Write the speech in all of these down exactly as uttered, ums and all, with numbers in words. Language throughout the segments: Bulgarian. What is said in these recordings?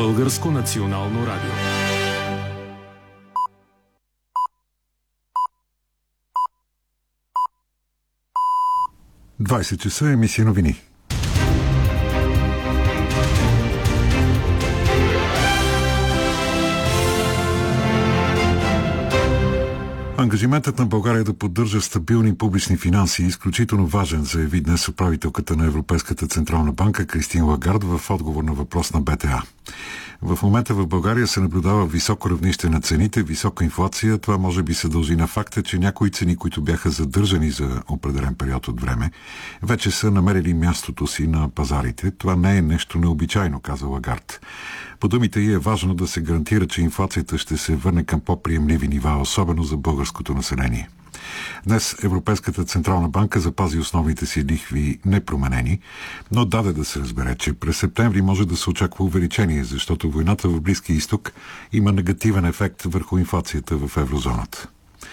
Българско национално радио. двайсет часа, емисия новини. Ангажиментът на България да поддържа стабилни публични финанси е изключително важен, заяви днес управителката на Европейската централна банка Кристин Лагард в отговор на въпрос на БТА. В момента в България се наблюдава високо равнище на цените, висока инфлация. Това може би се дължи на факта, че някои цени, които бяха задържани за определен период от време, вече са намерили мястото си на пазарите. Това не е нещо необичайно, каза Лагард. По думите ѝ е важно да се гарантира, че инфлацията ще се върне към по-приемливи нива, особено за българското население. Днес Европейската централна банка запази основните си лихви непроменени, но даде да се разбере, че през септември може да се очаква увеличение, защото войната в Близкия изток има негативен ефект върху инфлацията в еврозоната.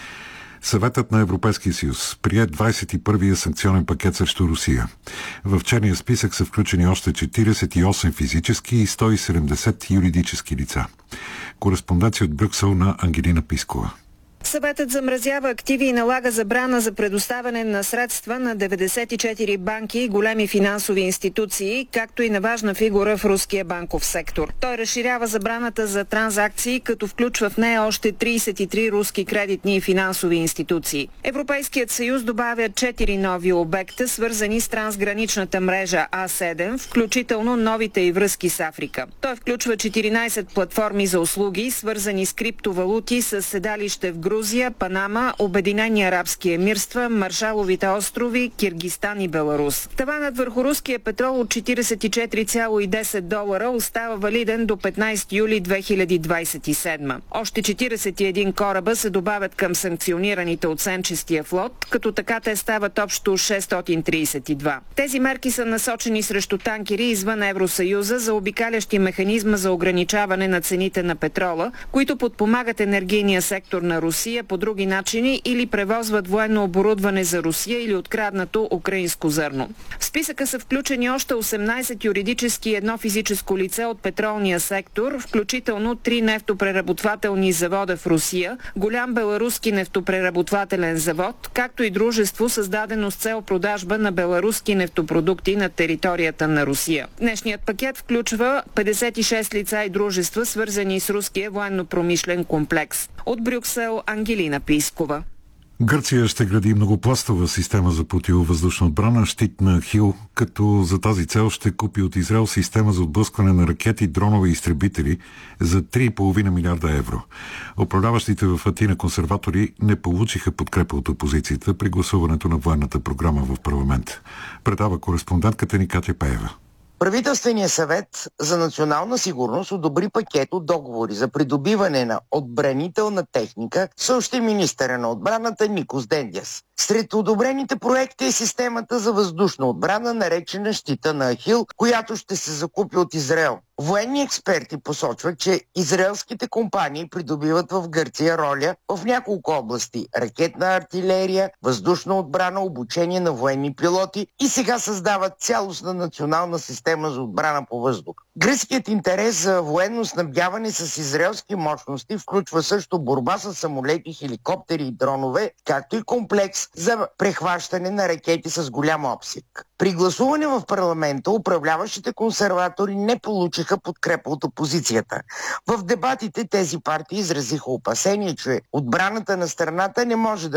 Съветът на Европейския съюз прие двайсет и първия санкционен пакет срещу Русия. В черния списък са включени още четирийсет и осем физически и сто и седемдесет юридически лица. Кореспонденция от Брюксел на Ангелина Пискова. Съветът замразява активи и налага забрана за предоставяне на средства на деветдесет и четири банки и големи финансови институции, както и на важна фигура в руския банков сектор. Той разширява забраната за транзакции, като включва в нея още трийсет и три руски кредитни и финансови институции. Европейският съюз добавя четири нови обекта, свързани с трансграничната мрежа А седем, включително новите и връзки с Африка. Той включва четиринайсет платформи за услуги, свързани с криптовалути с седалище в Грузия, Панама, Обединени арабски емирства, Маршаловите острови, Киргизстан и Беларус. Таванът върху руския петрол от четирийсет и четири цяло и десет долара остава валиден до петнайсети юли две хиляди двайсет и седма. Още четирийсет и един кораба се добавят към санкционираните от сенчестия флот, като така те стават общо шестстотин трийсет и два. Тези мерки са насочени срещу танкери извън Евросъюза, заобикалящи механизма за ограничаване на цените на петрола, които подпомагат енергийния сектор на Русия по други начини или превозват военно оборудване за Русия или откраднато украинско зърно. В списъка са включени още осемнайсет юридически и едно физическо лице от петролния сектор, включително три нефтопреработвателни завода в Русия, голям беларуски нефтопреработвателен завод, както и дружество, създадено с цел продажба на беларуски нефтопродукти на територията на Русия. Днешният пакет включва петдесет и шест лица и дружества, свързани с руския военно-промишлен комплекс. От Брюксел, Ангелина Пискова. Гърция ще гради многопластова система за противовъздушна отбрана, щит на Хил, като за тази цел ще купи от Израел система за отблъскване на ракети, дронове и изтребители за три и половина милиарда евро. Управляващите в Атина консерватори не получиха подкрепа от опозицията при гласуването на военната програма в парламент. Предава кореспондентката ни Катя Пеева. Правителственият съвет за национална сигурност одобри пакет от договори за придобиване на отбранителна техника, съобщи министъра на отбраната Никос Дендяс. Сред одобрените проекти е системата за въздушна отбрана, наречена щита на Ахил, която ще се закупи от Израел. Военни експерти посочват, че израелските компании придобиват в Гърция роля в няколко области – ракетна артилерия, въздушна отбрана, обучение на военни пилоти и сега създават цялостна национална система за отбрана по въздух. Гръцкият интерес за военно снабдяване с израелски мощности включва също борба с самолети, хеликоптери и дронове, както и комплекс за прехващане на ракети с голям обсег. При гласуване в парламента управляващите консерватори не получиха подкрепа от опозицията. В дебатите тези партии изразиха опасение, че отбраната на страната не може да